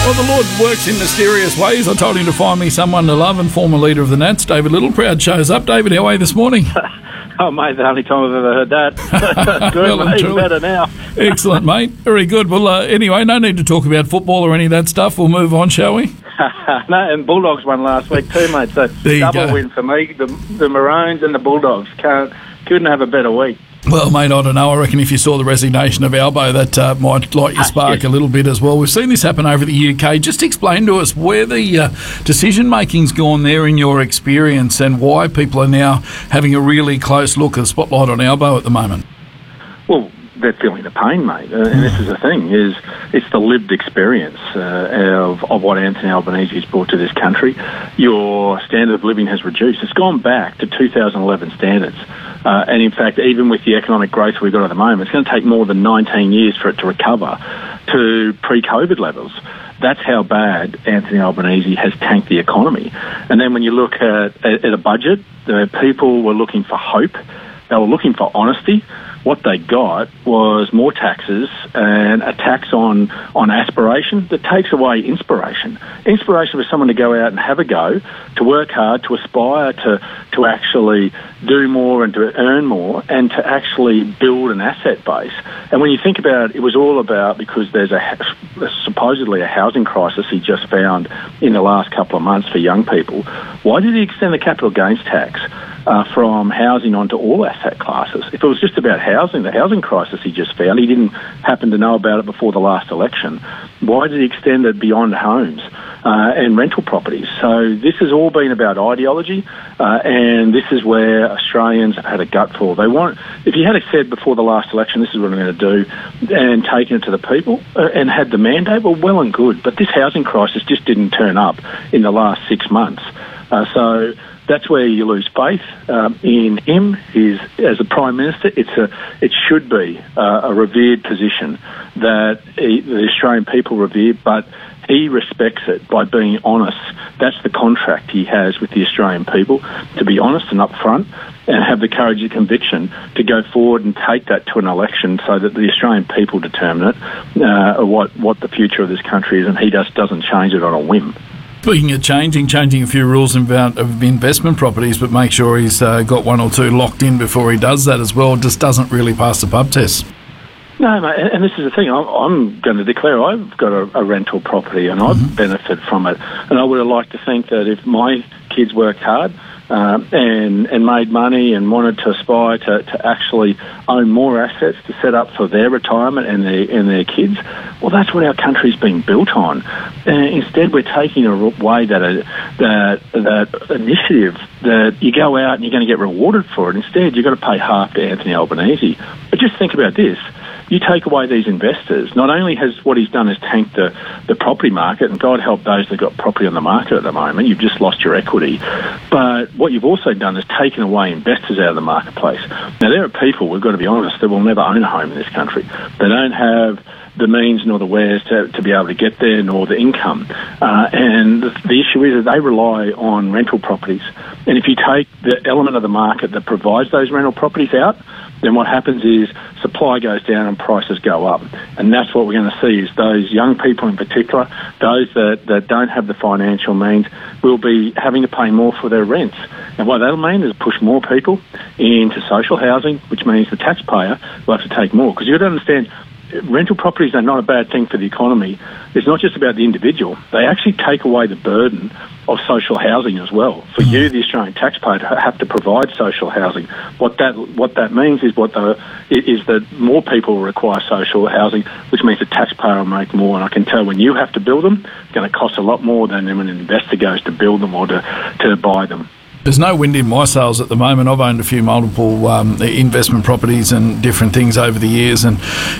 Well, the Lord works in mysterious ways. I told him to find me someone to love, and former leader of the Nats, David Littleproud, shows up. David, how are you this morning? Oh, mate, the only time I've ever heard that. Good, Well, mate, even better now. Excellent, mate. Very good. Well, anyway, no need to talk about football or any of that stuff. We'll move on, shall we? No, and Bulldogs won last week too, mate. So double win for me. The Maroons and the Bulldogs couldn't have a better week. Well, mate, I don't know. I reckon if you saw the resignation of Albo, that might light your spark a little bit as well. We've seen this happen over the UK. Just explain to us where the decision-making's gone there in your experience, and why people are now having a really close look, a spotlight on Albo at the moment. Well, they're feeling the pain, mate. And this is the thing, it's the lived experience of what Anthony Albanese has brought to this country. Your standard of living has reduced. It's gone back to 2011 standards. And in fact, even with the economic growth we've got at the moment, it's going to take more than 19 years for it to recover to pre-COVID levels. That's how bad Anthony Albanese has tanked the economy. And then when you look at a budget, the people were looking for hope. They were looking for honesty. What they got was more taxes and a tax on aspiration that takes away inspiration. Inspiration for someone to go out and have a go, to work hard, to aspire to actually do more and to earn more, and to actually build an asset base. And when you think about it, it was all about, because there's supposedly a housing crisis he just found in the last couple of months for young people. Why did he extend the capital gains tax from housing onto all asset classes? If it was just about housing, the housing crisis he just found, he didn't happen to know about it before the last election. Why did he extend it beyond homes and rental properties? So this has all been about ideology, and this is where Australians had a gutful. If you had said before the last election, this is what I'm going to do, and taken it to the people and had the mandate, well and good. But this housing crisis just didn't turn up in the last 6 months. So that's where you lose faith in him. As a Prime Minister, it should be a revered position that the Australian people revere, but he respects it by being honest. That's the contract he has with the Australian people, to be honest and upfront, and have the courage and conviction to go forward and take that to an election so that the Australian people determine it, what the future of this country is, and he just doesn't change it on a whim. Speaking of changing a few rules about investment properties, but make sure he's got one or two locked in before he does that as well. Just doesn't really pass the pub test. No, mate, and this is the thing. I'm going to declare I've got a rental property, and I've benefited from it. And I would have liked to think that if my kids worked hard and made money and wanted to aspire to actually own more assets to set up for their retirement and their kids, well, that's what our country's been built on. Instead, we're taking away that initiative that you go out and you're going to get rewarded for it. Instead, you've got to pay half to Anthony Albanese. But just think about this. You take away these investors, not only has what he's done is tanked the property market, and God help those that got property on the market at the moment, you've just lost your equity, but what you've also done is taken away investors out of the marketplace. Now, there are people, we've got to be honest, that will never own a home in this country. They don't have the means nor the wares to be able to get there, nor the income. And the issue is that they rely on rental properties. And if you take the element of the market that provides those rental properties out, then what happens is supply goes down and prices go up. And that's what we're going to see, is those young people in particular, those that don't have the financial means, will be having to pay more for their rents. And what that'll mean is push more people into social housing, which means the taxpayer will have to take more. Because you've got to understand, rental properties are not a bad thing for the economy. It's not just about the individual. They actually take away the burden of social housing as well. For you, the Australian taxpayer, to have to provide social housing. What that means is that more people will require social housing, which means the taxpayer will make more. And I can tell when you have to build them, it's going to cost a lot more than when an investor goes to build them or to buy them. There's no wind in my sails at the moment. I've owned a few multiple investment properties and different things over the years, and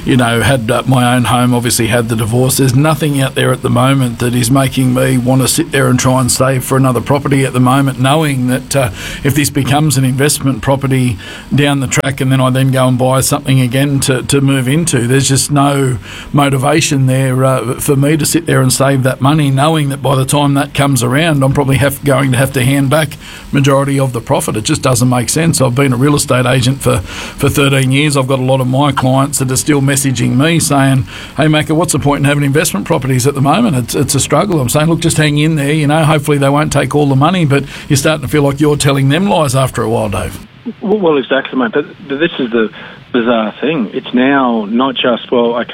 had my own home, obviously had the divorce. There's nothing out there at the moment that is making me want to sit there and try and save for another property at the moment, knowing that if this becomes an investment property down the track and then I then go and buy something again to move into, there's just no motivation there for me to sit there and save that money, knowing that by the time that comes around, I'm probably going to have to hand back majority of the profit. It just doesn't make sense. I've been a real estate agent for 13 years. I've got a lot of my clients that are still messaging me saying, hey, Macca, what's the point in having investment properties at the moment? It's a struggle. I'm saying, look, just hang in there. You know, hopefully they won't take all the money, but you're starting to feel like you're telling them lies after a while, Dave. Well, exactly, mate. But this is the bizarre thing. It's now not just,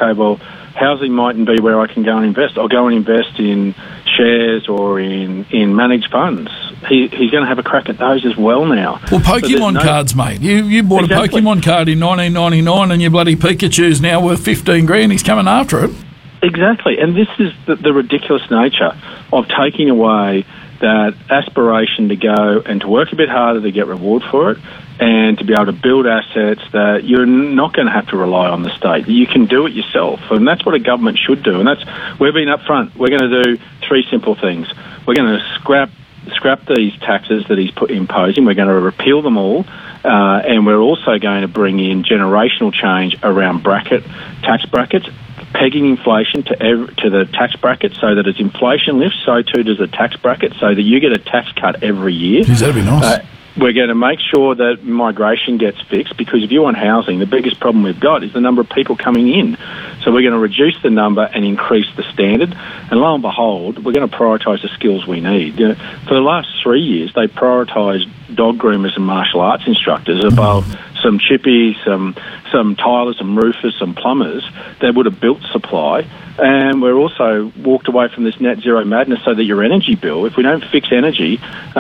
housing mightn't be where I can go and invest. I'll go and invest in shares or in managed funds. He's going to have a crack at those as well now. Well, Pokemon cards, mate. You bought exactly. A Pokemon card in 1999 and your bloody Pikachu's now worth 15 grand. He's coming after it. Exactly. And this is the ridiculous nature of taking away that aspiration to go and to work a bit harder to get reward for it, and to be able to build assets that you're not going to have to rely on the state. You can do it yourself, and that's what a government should do. And we've been up front. We're going to do three simple things. We're going to scrap these taxes that he's imposing. We're going to repeal them all, and we're also going to bring in generational change around tax brackets, pegging inflation to the tax bracket so that as inflation lifts, so too does the tax bracket, so that you get a tax cut every year. Jeez, that'd be nice. We're going to make sure that migration gets fixed, because if you want housing, the biggest problem we've got is the number of people coming in. So we're going to reduce the number and increase the standard. And lo and behold, we're going to prioritise the skills we need. You know, for the last 3 years, they prioritised dog groomers and martial arts instructors above some chippies, some tilers, some roofers, some plumbers that would have built supply. And we're also walked away from this net zero madness so that your energy bill, if we don't fix energy,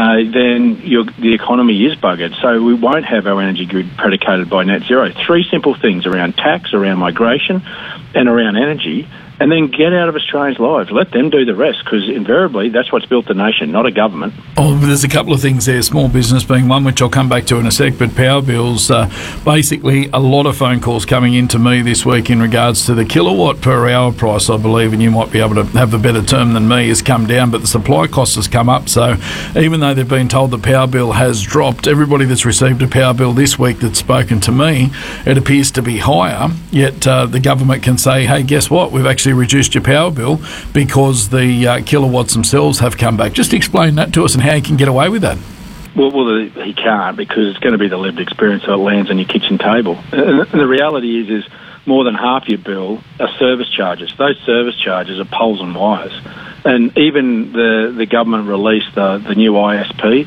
then the economy is buggered. So we won't have our energy grid predicated by net zero. Three simple things around tax, around migration, and around energy. And then get out of Australians' lives. Let them do the rest, because invariably that's what's built the nation, not a government. Oh, there's a couple of things there, small business being one, which I'll come back to in a sec, but power bills, basically a lot of phone calls coming into me this week in regards to the kilowatt per hour price, I believe, and you might be able to have a better term than me, has come down, but the supply cost has come up. So even though they've been told the power bill has dropped, everybody that's received a power bill this week that's spoken to me, it appears to be higher, yet the government can say, hey, guess what, we've actually reduced your power bill because the kilowatts themselves have come back. Just explain that to us and how you can get away with that. Well, he can't, because it's going to be the lived experience so it lands on your kitchen table. And the reality is more than half your bill are service charges. Those service charges are poles and wires. And even the government released the new ISP,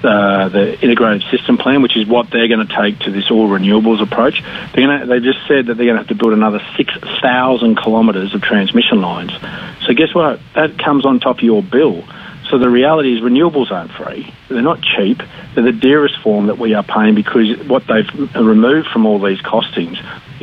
the Integrated System Plan, which is what they're going to take to this all renewables approach. They just said that they're going to have to build another 6,000 kilometres of transmission lines. So guess what? That comes on top of your bill. So the reality is renewables aren't free. They're not cheap. They're the dearest form that we are paying, because what they've removed from all these costings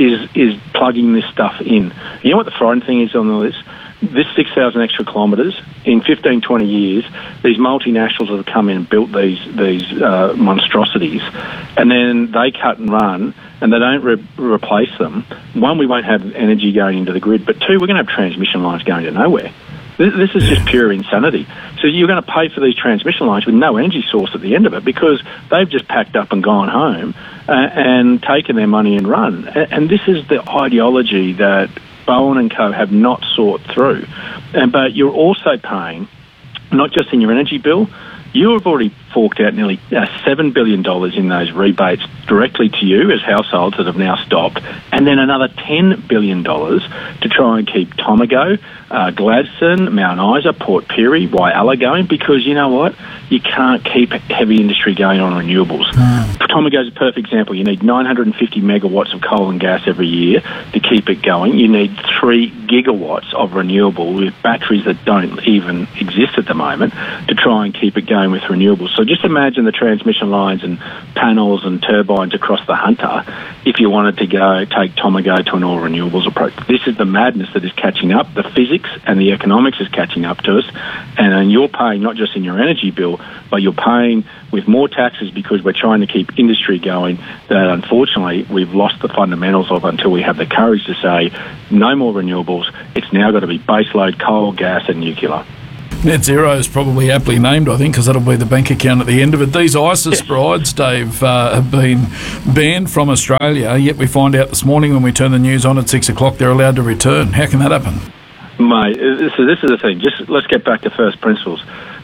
is plugging this stuff in. You know what the frightening thing is on all this? This 6,000 extra kilometres, in 15, 20 years, these multinationals have come in and built these monstrosities, and then they cut and run, and they don't replace them. One, we won't have energy going into the grid, but two, we're going to have transmission lines going to nowhere. This is just pure insanity. So you're going to pay for these transmission lines with no energy source at the end of it, because they've just packed up and gone home and taken their money and run. And this is the ideology that Bowen and Co have not sought through. But you're also paying, not just in your energy bill, you have already forked out nearly $7 billion in those rebates directly to you as households that have now stopped, and then another $10 billion to try and keep Tomago, Gladstone, Mount Isa, Port Pirie, Whyalla going, because you know what? You can't keep heavy industry going on renewables. Tomago is a perfect example. You need 950 megawatts of coal and gas every year to keep it going. You need 3 gigawatts of renewable with batteries that don't even exist at the moment to try and keep it going with renewables. So just imagine the transmission lines and panels and turbines across the Hunter if you wanted to take Tomago to an all renewables approach. This is the madness that is catching up. The physics and the economics is catching up to us, and you're paying not just in your energy bill, but you're paying with more taxes because we're trying to keep industry going that unfortunately we've lost the fundamentals of until we have the courage to say no more renewables. It's now got to be baseload coal, gas and nuclear. Net zero is probably aptly named, I think, because that'll be the bank account at the end of it. These ISIS brides, Dave, have been banned from Australia, yet we find out this morning when we turn the news on at 6 o'clock they're allowed to return. How can that happen? Mate, so this is the thing. Just let's get back to first principles.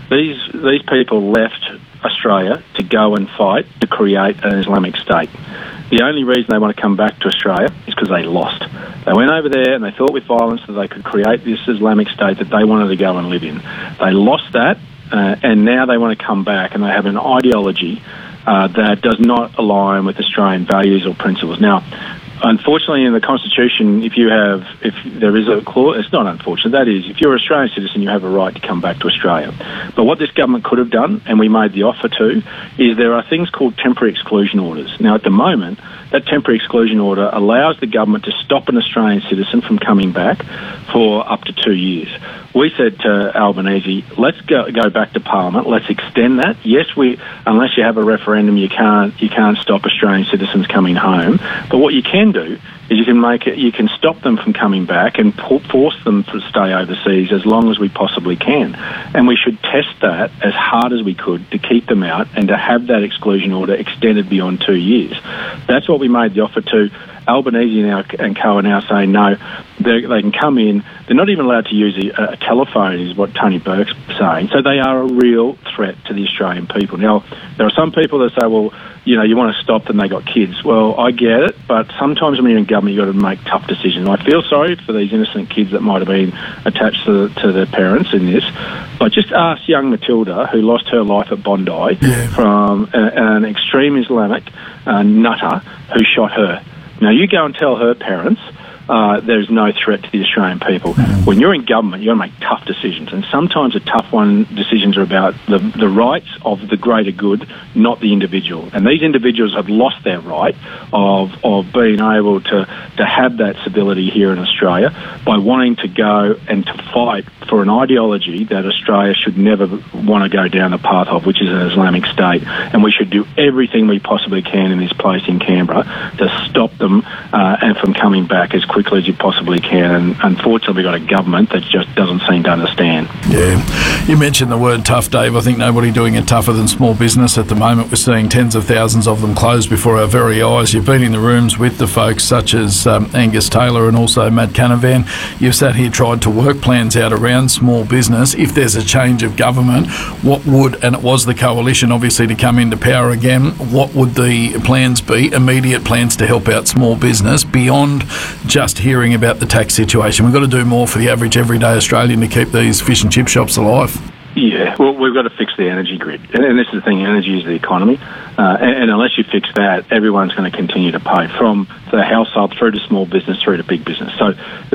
These people left Australia to go and fight to create an Islamic State. The only reason they want to come back to Australia is because they lost. They went over there and they thought with violence that they could create this Islamic State that they wanted to go and live in. They lost that, and now they want to come back, and they have an ideology that does not align with Australian values or principles. Now, unfortunately, in the Constitution, if there is a clause, it's not unfortunate, that is, if you're an Australian citizen, you have a right to come back to Australia. But what this government could have done, and we made the offer to, is there are things called temporary exclusion orders. Now, at the moment, that temporary exclusion order allows the government to stop an Australian citizen from coming back for up to 2 years. We said to Albanese, let's go back to Parliament. Let's extend that. Yes, unless you have a referendum, you can't stop Australian citizens coming home. But what you can do is you can stop them from coming back and force them to stay overseas as long as we possibly can. And we should test that as hard as we could to keep them out and to have that exclusion order extended beyond 2 years. That's what we made the offer to. Albanese and co are now saying no, they can come in. They're not even allowed to use a telephone, is what Tony Burke's saying. So they are a real threat to the Australian people. Now, there are some people that say, well, you want to stop them, they got kids. Well, I get it, but sometimes when you're in government, you've got to make tough decisions. I feel sorry for these innocent kids that might have been attached to their parents in this. But just ask young Matilda, who lost her life at Bondi from an extreme Islamic nutter who shot her. Now, you go and tell her parents there's no threat to the Australian people. When you're in government, you've got to make tough decisions, and sometimes the tough decisions are about the rights of the greater good, not the individual. And these individuals have lost their right of being able to have that stability here in Australia by wanting to go and to fight for an ideology that Australia should never want to go down the path of, which is an Islamic State. And we should do everything we possibly can in this place in Canberra to stop them and from coming back as quickly as you possibly can. And unfortunately, we've got a government that just doesn't seem to understand. Yeah. You mentioned the word tough, Dave. I think nobody doing it tougher than small business at the moment. We're seeing tens of thousands of them close before our very eyes. You've been in the rooms with the folks such as Angus Taylor and also Matt Canavan. You've sat here, tried to work plans out around small business. If there's a change of government, what would, and it was the coalition obviously to come into power again, what would the plans be, immediate plans to help out small business beyond just hearing about the tax situation? We've got to do more for the average everyday Australian to keep these fish and chip shops alive. Yeah, well, we've got to fix the energy grid. And this is the thing, energy is the economy. And unless you fix that, everyone's going to continue to pay, from the household through to small business through to big business. So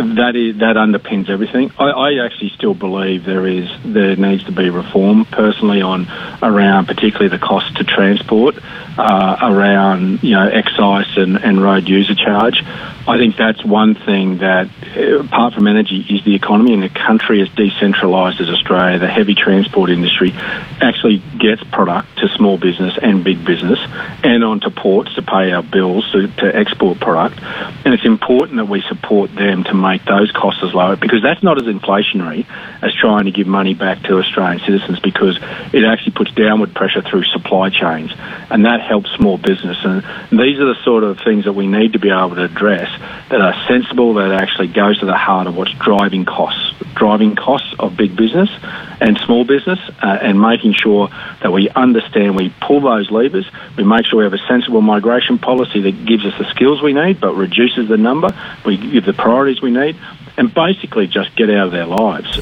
that underpins everything. I actually still believe there needs to be reform, personally, around particularly the cost to transport, around excise and road user charge. I think that's one thing that, apart from energy, is the economy. In a country as decentralised as Australia, the heavy transport industry actually gets product to small business and big business and onto ports to pay our bills to export product. And it's important that we support them to make those costs as low, because that's not as inflationary as trying to give money back to Australian citizens, because it actually puts downward pressure through supply chains, and that helps small business. And these are the sort of things that we need to be able to address that are sensible, that actually goes to the heart of what's driving costs of big business and small business, and making sure that we understand, we pull those levers, we make sure we have a sensible migration policy that gives us the skills we need but reduces the number, we give the priorities we need, and basically just get out of their lives.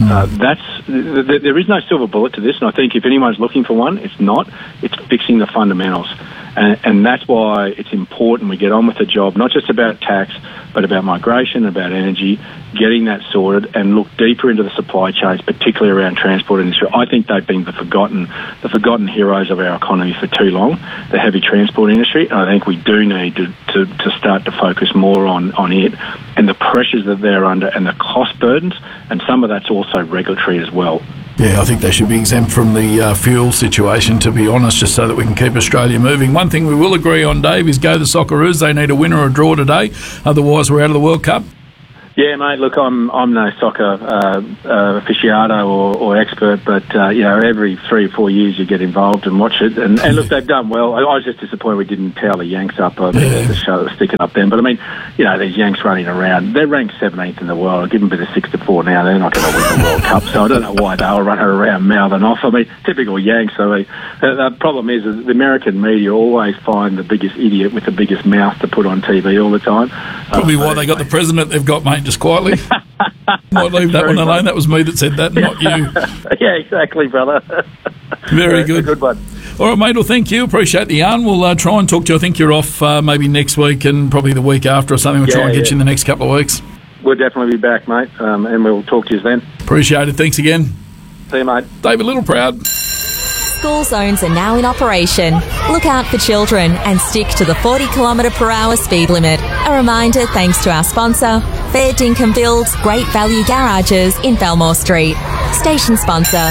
There is no silver bullet to this, and I think if anyone's looking for one, it's not. It's fixing the fundamentals. And that's why it's important we get on with the job, not just about tax, but about migration, about energy, getting that sorted, and look deeper into the supply chains, particularly around transport industry. I think they've been the forgotten heroes of our economy for too long, the heavy transport industry. And I think we do need to start to focus more on it and the pressures that they're under and the cost burdens, and some of that's also regulatory as well. Yeah, I think they should be exempt from the fuel situation, to be honest, just so that we can keep Australia moving. One thing we will agree on, Dave, is go the Socceroos. They need a win or a draw today. Otherwise, we're out of the World Cup. Yeah, mate. Look, I'm no soccer aficionado or expert, but every 3 or 4 years you get involved and watch it. And look, they've done well. I was just disappointed we didn't towel the Yanks up. I think the show that was sticking up then. But I mean, these Yanks running around. They're ranked 17th in the world. I'll give them a bit of 6-4 now. They're not going to win the World Cup, so I don't know why they were running around mouthing off. I mean, typical Yanks. I mean, the problem is the American media always find the biggest idiot with the biggest mouth to put on TV all the time. Probably why they got the president they've got, mate, just quietly. Might leave that one alone. That was me that said that, not you. Yeah, exactly, brother. Very good. A good one. All right, mate. Well, thank you. Appreciate the yarn. We'll try and talk to you. I think you're off maybe next week and probably the week after or something. We'll try and get you in the next couple of weeks. We'll definitely be back, mate, and we'll talk to you then. Appreciate it. Thanks again. See you, mate. David Littleproud. School zones are now in operation. Look out for children and stick to the 40km/h speed limit. A reminder thanks to our sponsor, Fair Dinkum Builds Great Value Garages in Belmore Street. Station sponsor.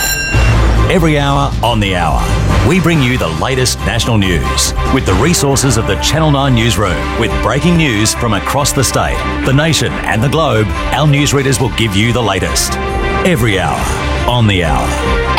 Every hour on the hour, we bring you the latest national news with the resources of the Channel 9 newsroom. With breaking news from across the state, the nation and the globe, our newsreaders will give you the latest. Every hour on the hour.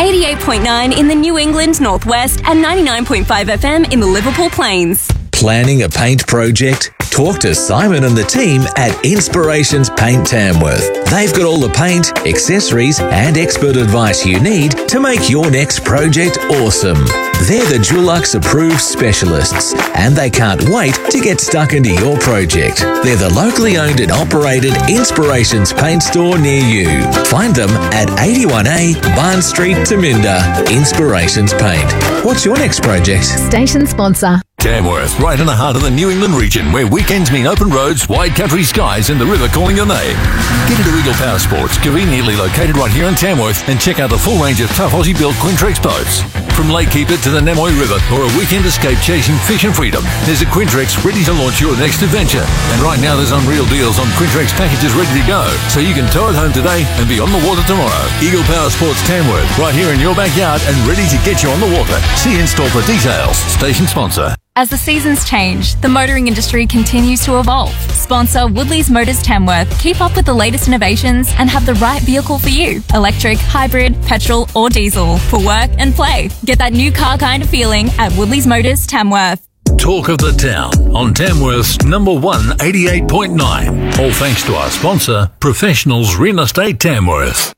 88.9 in the New England Northwest and 99.5 FM in the Liverpool Plains. Planning a paint project? Talk to Simon and the team at Inspirations Paint Tamworth. They've got all the paint, accessories and expert advice you need to make your next project awesome. They're the Dulux approved specialists and they can't wait to get stuck into your project. They're the locally owned and operated Inspirations Paint store near you. Find them at 81A Barn Street, Taminda. Inspirations Paint. What's your next project? Station sponsor. Tamworth, right in the heart of the New England region, where weekends mean open roads, wide country skies and the river calling your name. Get into Eagle Power Sports, conveniently located right here in Tamworth, and check out the full range of tough Aussie-built Quintrex boats. From Lake Keeper to the Namoi River or a weekend escape chasing fish and freedom, there's a Quintrex ready to launch your next adventure. And right now there's unreal deals on Quintrex packages ready to go, so you can tow it home today and be on the water tomorrow. Eagle Power Sports Tamworth, right here in your backyard and ready to get you on the water. See in-store for details. Station sponsor. As the seasons change, the motoring industry continues to evolve. Sponsor Woodley's Motors Tamworth. Keep up with the latest innovations and have the right vehicle for you. Electric, hybrid, petrol or diesel. For work and play. Get that new car kind of feeling at Woodley's Motors Tamworth. Talk of the town on Tamworth's number 1 88.9. All thanks to our sponsor, Professionals Real Estate Tamworth.